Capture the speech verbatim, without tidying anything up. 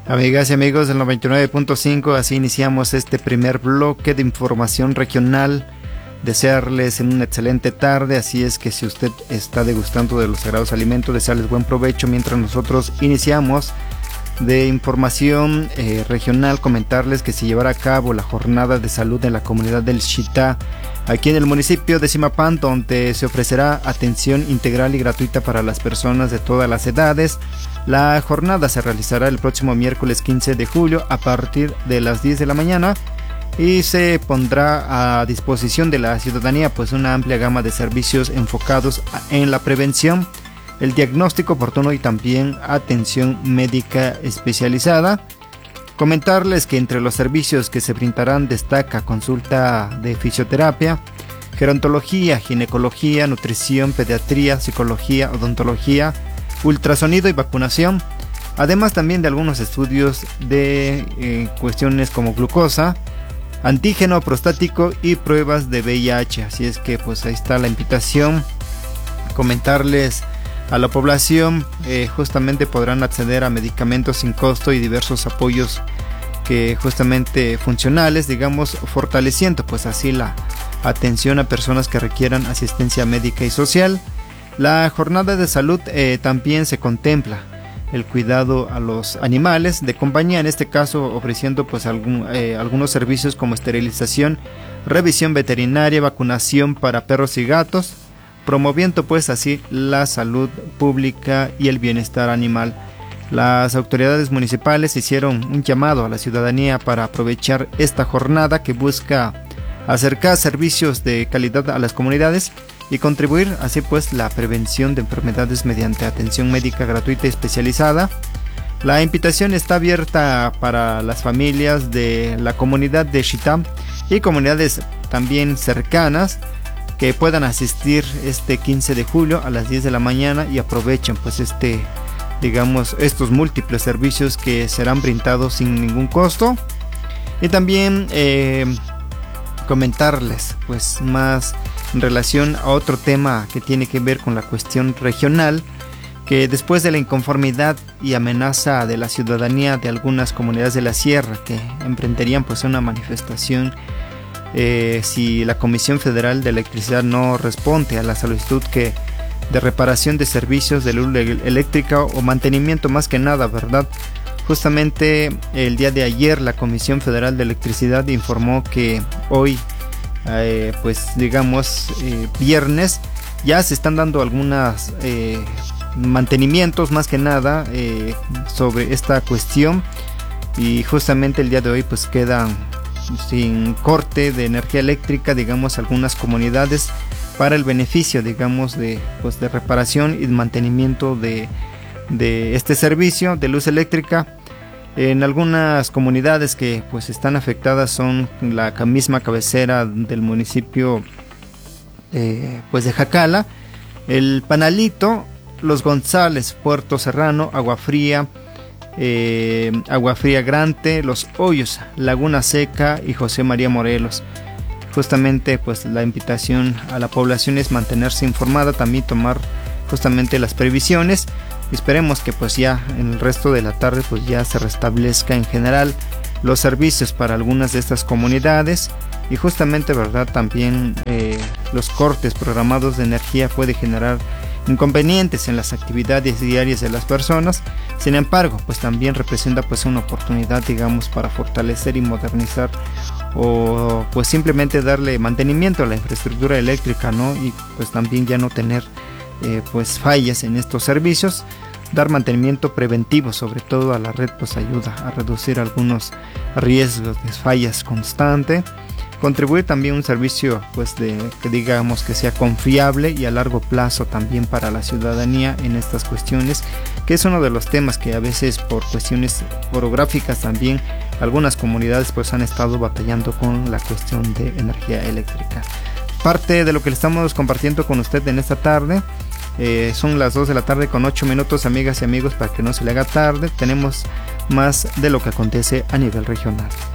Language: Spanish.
Amigas y amigos del noventa y nueve punto cinco, así iniciamos este primer bloque de información regional. Desearles en una excelente tarde, así es que si usted está degustando de los sagrados alimentos, desearles buen provecho mientras nosotros iniciamos de información eh, regional. Comentarles que se llevará a cabo la jornada de salud en la comunidad del Chitá, aquí en el municipio de Zimapán, donde se ofrecerá atención integral y gratuita para las personas de todas las edades. La jornada se realizará el próximo miércoles quince de julio a partir de las diez de la mañana y se pondrá a disposición de la ciudadanía pues una amplia gama de servicios enfocados en la prevención, el diagnóstico oportuno y también atención médica especializada. Comentarles que entre los servicios que se brindarán destaca consulta de fisioterapia, gerontología, ginecología, nutrición, pediatría, psicología, odontología, ultrasonido y vacunación, además también de algunos estudios de eh, cuestiones como glucosa, antígeno prostático y pruebas de V I H. Así es que pues ahí está la invitación. Comentarles a la población eh, justamente podrán acceder a medicamentos sin costo y diversos apoyos que justamente funcionales, digamos, fortaleciendo pues así la atención a personas que requieran asistencia médica y social. La jornada de salud eh, también se contempla el cuidado a los animales de compañía, en este caso ofreciendo pues algún, eh, algunos servicios como esterilización, revisión veterinaria, vacunación para perros y gatos, promoviendo pues así la salud pública y el bienestar animal. Las autoridades municipales hicieron un llamado a la ciudadanía para aprovechar esta jornada que busca acercar servicios de calidad a las comunidades y contribuir así pues la prevención de enfermedades mediante atención médica gratuita y especializada. La invitación está abierta para las familias de la comunidad de Chitá y comunidades también cercanas que puedan asistir este quince de julio a las diez de la mañana y aprovechen pues este digamos estos múltiples servicios que serán brindados sin ningún costo. Y también eh, comentarles pues más en relación a otro tema que tiene que ver con la cuestión regional, que después de la inconformidad y amenaza de la ciudadanía de algunas comunidades de la sierra que emprenderían pues una manifestación eh, si la Comisión Federal de Electricidad no responde a la solicitud que de reparación de servicios de luz eléctrica o mantenimiento, más que nada, ¿verdad? Justamente el día de ayer la Comisión Federal de Electricidad informó que hoy Eh, pues digamos eh, viernes ya se están dando algunos eh, mantenimientos más que nada eh, sobre esta cuestión, y justamente el día de hoy pues quedan sin corte de energía eléctrica digamos algunas comunidades para el beneficio digamos de pues de reparación y mantenimiento de, de este servicio de luz eléctrica. En algunas comunidades que pues están afectadas son la misma cabecera del municipio eh, pues de Jacala, el Panalito, Los González, Puerto Serrano, Agua Fría, eh, Agua Fría Grande, Los Hoyos, Laguna Seca y José María Morelos. Justamente pues la invitación a la población es mantenerse informada, también tomar justamente las previsiones. Esperemos que pues ya en el resto de la tarde pues ya se restablezca en general los servicios para algunas de estas comunidades, y justamente verdad también eh, los cortes programados de energía puede generar inconvenientes en las actividades diarias de las personas. Sin embargo pues también representa pues una oportunidad digamos para fortalecer y modernizar o pues simplemente darle mantenimiento a la infraestructura eléctrica, ¿no? Y pues también ya no tener Eh, pues fallas en estos servicios. Dar mantenimiento preventivo sobre todo a la red pues ayuda a reducir algunos riesgos de fallas constantes, contribuir también un servicio pues de que digamos que sea confiable y a largo plazo también para la ciudadanía en estas cuestiones, que es uno de los temas que a veces por cuestiones orográficas también algunas comunidades pues han estado batallando con la cuestión de energía eléctrica. Parte de lo que le estamos compartiendo con usted en esta tarde. Eh, son las dos de la tarde con ocho minutos, amigas y amigos, para que no se le haga tarde. Tenemos más de lo que acontece a nivel regional.